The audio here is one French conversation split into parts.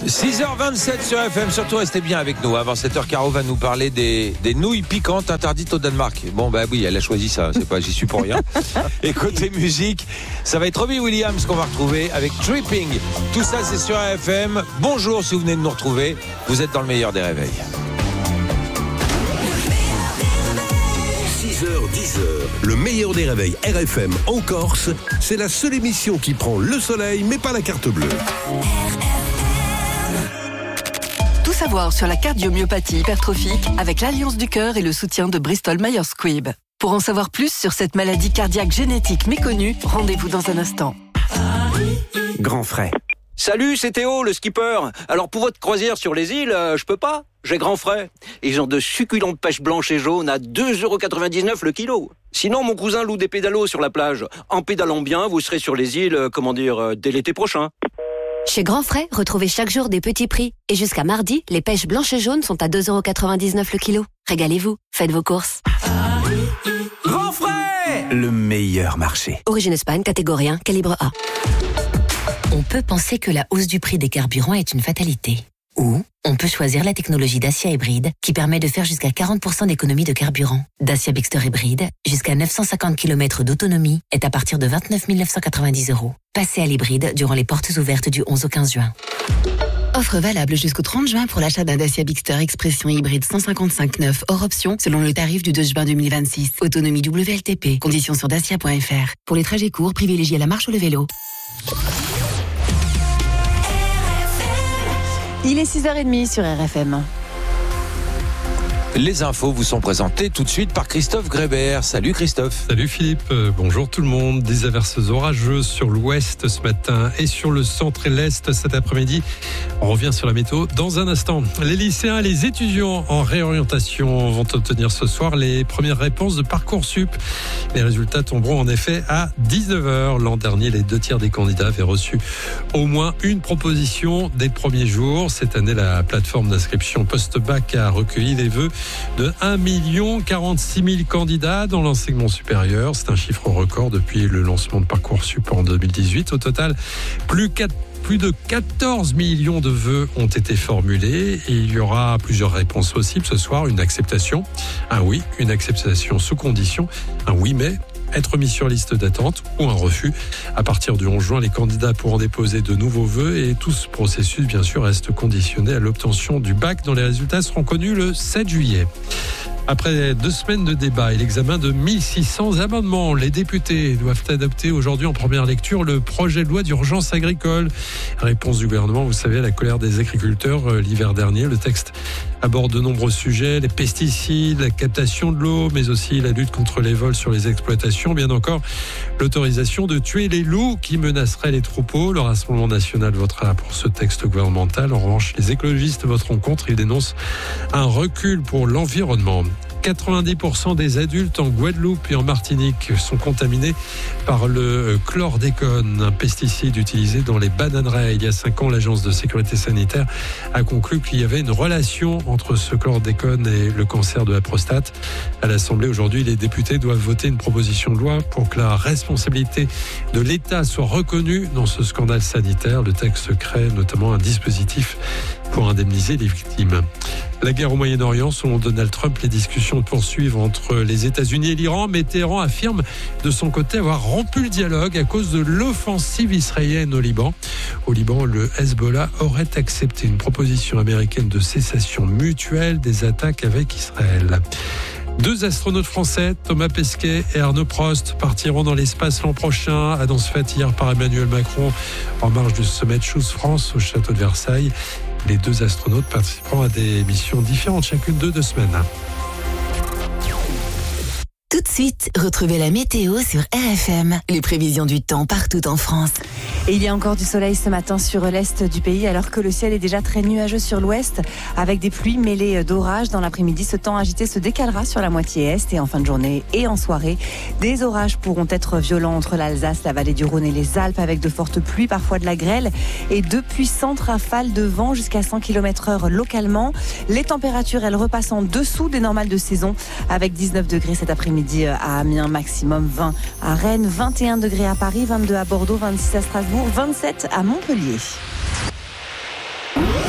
6h27 sur FM, surtout restez bien avec nous. Avant 7h, Caro va nous parler des nouilles piquantes interdites au Danemark. Bon, bah oui, elle a choisi ça, c'est pas, j'y suis pour rien. Et côté musique, ça va être Robbie Williams qu'on va retrouver avec Tripping. Tout ça, c'est sur FM. Bonjour si vous venez de nous retrouver. Vous êtes dans le meilleur des réveils. 6h, 10h, le meilleur des réveils RFM en Corse, c'est la seule émission qui prend le soleil mais pas la carte bleue. Tout savoir sur la cardiomyopathie hypertrophique avec l'Alliance du Cœur et le soutien de Bristol Myers Squibb. Pour en savoir plus sur cette maladie cardiaque génétique méconnue, rendez-vous dans un instant. Grand frais. Salut, c'est Théo, le skipper. Alors pour votre croisière sur les îles, je peux pas. J'ai grand frais. Ils ont de succulentes pêches blanches et jaunes à 2,99€ le kilo. Sinon, mon cousin loue des pédalos sur la plage. En pédalant bien, vous serez sur les îles, dès l'été prochain. Chez Grand Frais, retrouvez chaque jour des petits prix. Et jusqu'à mardi, les pêches blanches et jaunes sont à 2,99€ le kilo. Régalez-vous, faites vos courses. Grand frais, le meilleur marché. Origine Espagne, catégorie 1, calibre A. On peut penser que la hausse du prix des carburants est une fatalité. Ou on peut choisir la technologie Dacia hybride qui permet de faire jusqu'à 40% d'économie de carburant. Dacia Bigster hybride, jusqu'à 950 km d'autonomie, est à partir de 29 990€. Passez à l'hybride durant les portes ouvertes du 11 au 15 juin. Offre valable jusqu'au 30 juin pour l'achat d'un Dacia Bigster Expression hybride 155/9 hors option selon le tarif du 2 juin 2026. Autonomie WLTP. Conditions sur dacia.fr. Pour les trajets courts, privilégiez la marche ou le vélo. Il est 6h30 sur RFM. Les infos vous sont présentées tout de suite par Christophe Grébert. Salut Christophe. Salut Philippe, bonjour tout le monde. Des averses orageuses sur l'ouest ce matin et sur le centre et l'est cet après-midi. On revient sur la météo dans un instant. Les lycéens et les étudiants en réorientation vont obtenir ce soir les premières réponses de Parcoursup. Les résultats tomberont en effet à 19h. L'an dernier, les 2/3 des candidats avaient reçu au moins une proposition dès le premier jour. Cette année, la plateforme d'inscription post-bac a recueilli les vœux de 1 046 000 candidats dans l'enseignement supérieur. C'est un chiffre record depuis le lancement de Parcoursup en 2018. Au total, plus de 14 millions de vœux ont été formulés et il y aura plusieurs réponses possibles ce soir. Une acceptation, un oui, une acceptation sous condition, un oui mais être mis sur liste d'attente ou un refus. À partir du 11 juin, les candidats pourront déposer de nouveaux vœux et tout ce processus, bien sûr, reste conditionné à l'obtention du bac dont les résultats seront connus le 7 juillet. Après 2 semaines de débat et l'examen de 1600 amendements, les députés doivent adopter aujourd'hui en première lecture le projet de loi d'urgence agricole. Réponse du gouvernement, vous savez, à la colère des agriculteurs l'hiver dernier. Le texte aborde de nombreux sujets, les pesticides, la captation de l'eau, mais aussi la lutte contre les vols sur les exploitations, bien encore l'autorisation de tuer les loups qui menaceraient les troupeaux. Le Rassemblement national votera pour ce texte gouvernemental. En revanche, les écologistes voteront contre. Ils dénoncent un recul pour l'environnement. 90% des adultes en Guadeloupe et en Martinique sont contaminés par le chlordécone, un pesticide utilisé dans les bananeraies. Il y a 5 ans, l'Agence de sécurité sanitaire a conclu qu'il y avait une relation entre ce chlordécone et le cancer de la prostate. À l'Assemblée, aujourd'hui, les députés doivent voter une proposition de loi pour que la responsabilité de l'État soit reconnue dans ce scandale sanitaire. Le texte crée notamment un dispositif pour indemniser les victimes. La guerre au Moyen-Orient, selon Donald Trump, les discussions poursuivent entre les États-Unis et l'Iran, mais Téhéran affirme de son côté avoir rompu le dialogue à cause de l'offensive israélienne au Liban. Au Liban, le Hezbollah aurait accepté une proposition américaine de cessation mutuelle des attaques avec Israël. 2 astronautes français, Thomas Pesquet et Arnaud Prost, partiront dans l'espace l'an prochain. Annonce faite hier par Emmanuel Macron en marge du sommet de Choose France au château de Versailles. Les 2 astronautes participeront à des missions différentes, chacune de 2 semaines. Tout de suite, retrouvez la météo sur RFM. Les prévisions du temps partout en France. Et il y a encore du soleil ce matin sur l'est du pays, alors que le ciel est déjà très nuageux sur l'ouest, avec des pluies mêlées d'orages. Dans l'après-midi, ce temps agité se décalera sur la moitié est, et en fin de journée et en soirée, des orages pourront être violents entre l'Alsace, la vallée du Rhône et les Alpes, avec de fortes pluies, parfois de la grêle, et de puissantes rafales de vent jusqu'à 100 km/h localement. Les températures, elles repassent en dessous des normales de saison, avec 19 degrés cet après-midi à Amiens, maximum 20 à Rennes, 21 degrés à Paris, 22 à Bordeaux, 26 à Strasbourg, 27 à Montpellier.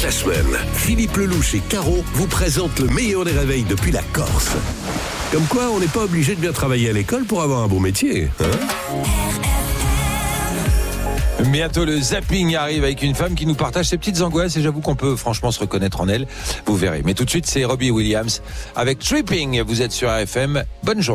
toute la semaine, Philippe Lelouch et Caro vous présentent le meilleur des réveils depuis la Corse. Comme quoi, on n'est pas obligé de bien travailler à l'école pour avoir un bon métier, hein? Bientôt le zapping arrive avec une femme qui nous partage ses petites angoisses et j'avoue qu'on peut franchement se reconnaître en elle. Vous verrez. Mais tout de suite, c'est Robbie Williams avec Tripping. Vous êtes sur RFM. Bonne journée.